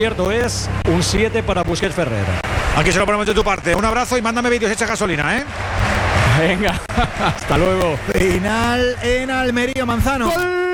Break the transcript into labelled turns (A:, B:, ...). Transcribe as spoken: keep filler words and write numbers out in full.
A: cierto es un siete para Busquets Ferrer.
B: Aquí se lo ponemos de tu parte. Un abrazo y mándame vídeos hecha gasolina, ¿eh?
A: Venga, hasta luego.
C: Final en Almería, Manzano.
B: ¡Gol!